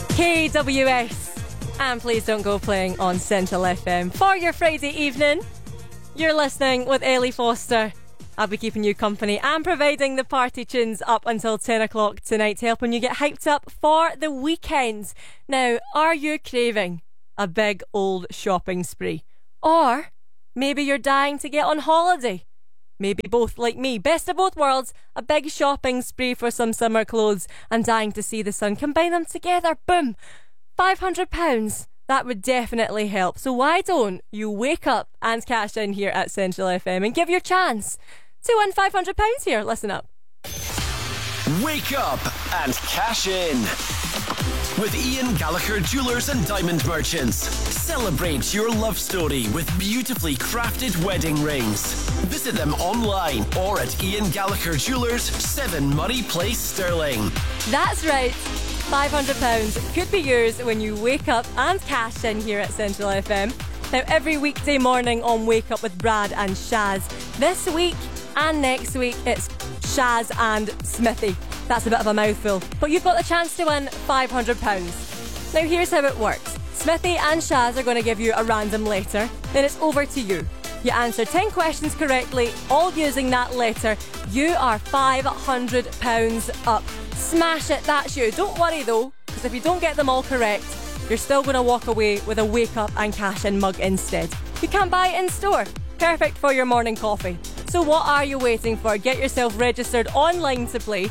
KWS and Please Don't Go playing on Central FM for your Friday evening. You're listening with Ellie Foster. I'll be keeping you company and providing the party tunes up until 10 o'clock tonight, helping you get hyped up for the weekend. Now, are you craving a big old shopping spree? Or maybe you're dying to get on holiday? Maybe both, like me. Best of both worlds. A big shopping spree for some summer clothes and dying to see the sun. Combine them together. Boom. £500. That would definitely help. So why don't you wake up and cash in here at Central FM and give your chance to win £500 here. Listen up. Wake up and cash in with Ian Gallagher Jewellers and Diamond Merchants. Celebrate your love story with beautifully crafted wedding rings. Visit them online or at Ian Gallagher Jewellers, 7 Murray Place, Stirling. That's right. £500 could be yours when you wake up and cash in here at Central FM. Now, every weekday morning on Wake Up with Brad and Shaz. This week and next week, it's Shaz and Smithy. That's a bit of a mouthful. But you've got the chance to win £500. Now, here's how it works. Smithy and Shaz are going to give you a random letter. Then it's over to you. You answer 10 questions correctly, all using that letter. You are £500 up. Smash it, that's you. Don't worry though, because if you don't get them all correct, you're still going to walk away with a Wake Up and Cash In mug instead. You can buy it in store. Perfect for your morning coffee. So what are you waiting for? Get yourself registered online to play.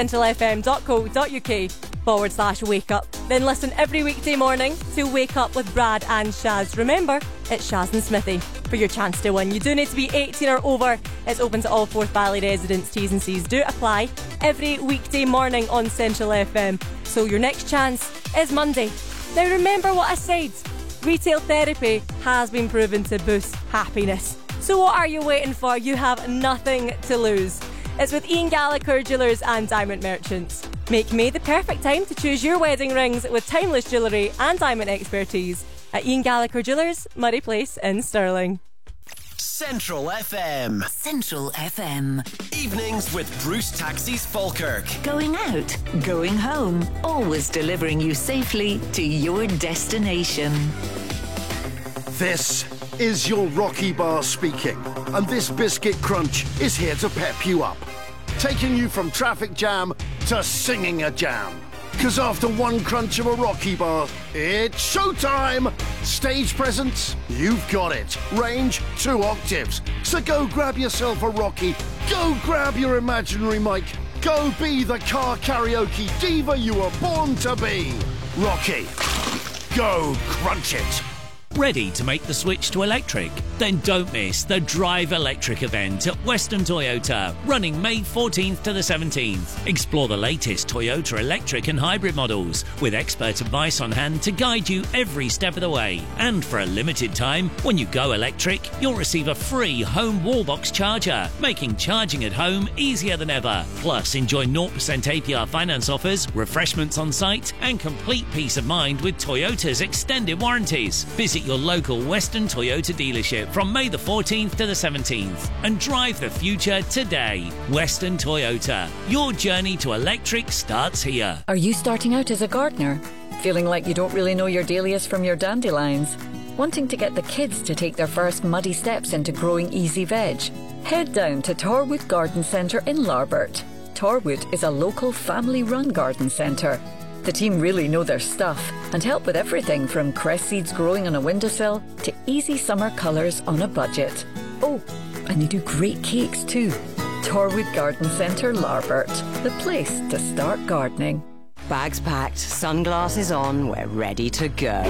centralfm.co.uk/wake up. Then listen every weekday morning to Wake Up with Brad and Shaz. Remember, it's Shaz and Smithy for your chance to win. You do need to be 18 or over. It's open to all Forth Valley residents. T's and C's do apply every weekday morning on Central FM. So your next chance is Monday. Now remember what I said. Retail therapy has been proven to boost happiness. So what are you waiting for? You have nothing to lose. It's with Ian Gallagher Jewellers and Diamond Merchants. Make May the perfect time to choose your wedding rings with timeless jewellery and diamond expertise at Ian Gallagher Jewellers, Murray Place in Stirling. Central FM. Central FM. Evenings with Bruce Taxis Falkirk. Going out, going home, always delivering you safely to your destination. This is your Rocky Bar speaking, and this biscuit crunch is here to pep you up, taking you from traffic jam to singing a jam. 'Cause after one crunch of a Rocky Bar, it's showtime! Stage presence? You've got it. Range? 2 octaves. So go grab yourself a Rocky. Go grab your imaginary mic. Go be the car karaoke diva you were born to be. Rocky, go crunch it. Ready to make the switch to electric? Then don't miss the Drive Electric event at Western Toyota, running May 14th to the 17th. Explore the latest Toyota electric and hybrid models, with expert advice on hand to guide you every step of the way. And for a limited time, when you go electric, you'll receive a free home wallbox charger, making charging at home easier than ever. Plus, enjoy 0% APR finance offers, refreshments on site, and complete peace of mind with Toyota's extended warranties. Visit your local Western Toyota dealership from May the 14th to the 17th and drive the future today. Western Toyota. Your journey to electric starts here. Are you starting out as a gardener? Feeling like you don't really know your dahlias from your dandelions? Wanting to get the kids to take their first muddy steps into growing easy veg? Head down to Torwood Garden Centre in Larbert. Torwood is a local family-run garden centre. The team really know their stuff and help with everything from cress seeds growing on a windowsill to easy summer colours on a budget. Oh, and they do great cakes too. Torwood Garden Centre, Larbert, the place to start gardening. Bags packed, sunglasses on, we're ready to go.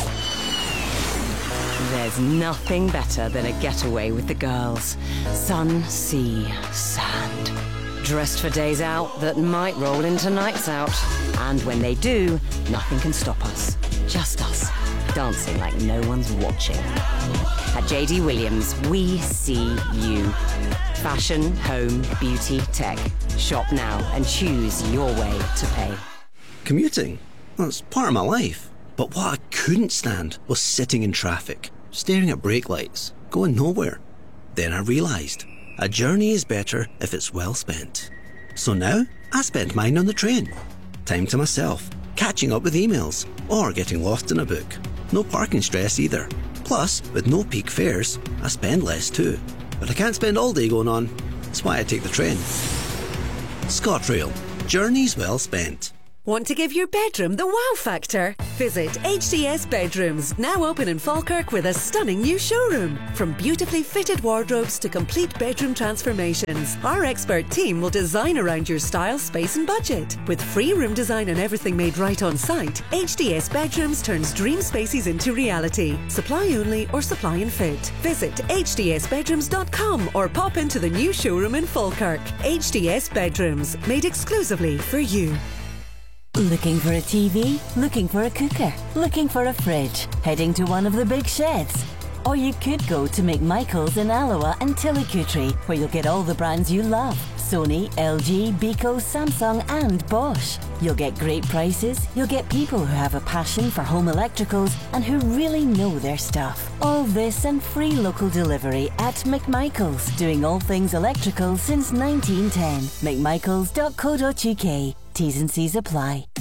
There's nothing better than a getaway with the girls. Sun, sea, sand. Dressed for days out that might roll into nights out. And when they do, nothing can stop us. Just us, dancing like no one's watching. At JD Williams, we see you. Fashion, home, beauty, tech. Shop now and choose your way to pay. Commuting? That's part of my life. But what I couldn't stand was sitting in traffic, staring at brake lights, going nowhere. Then I realised a journey is better if it's well spent. So now I spend mine on the train. Time to myself. catching up with emails, or getting lost in a book. No parking stress either. Plus, with no peak fares, I spend less too. But I can't spend all day going on. That's why I take the train. ScotRail. Journeys well spent. Want to give your bedroom the wow factor? Visit HDS Bedrooms, now open in Falkirk with a stunning new showroom. From beautifully fitted wardrobes to complete bedroom transformations, our expert team will design around your style, space and budget. With free room design and everything made right on site, HDS Bedrooms turns dream spaces into reality. Supply only or supply and fit. Visit hdsbedrooms.com or pop into the new showroom in Falkirk. HDS Bedrooms, made exclusively for you. Looking for a TV? Looking for a cooker? Looking for a fridge? Heading to one of the big sheds? Or you could go to McMichael's in Alloa and Tillicootery, where you'll get all the brands you love. Sony, LG, Beko, Samsung and Bosch. You'll get great prices, you'll get people who have a passion for home electricals and who really know their stuff. All this and free local delivery at McMichael's, doing all things electrical since 1910. McMichaels.co.uk. T's and C's apply.